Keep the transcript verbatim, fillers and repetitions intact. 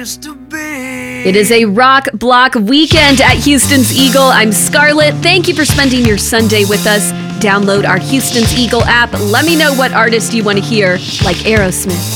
used to be. It is a rock block weekend at Houston's Eagle. I'm Scarlett. Thank you for spending your Sunday with us. Download our Houston's Eagle app. Let me know what artist you want to hear, like Aerosmith.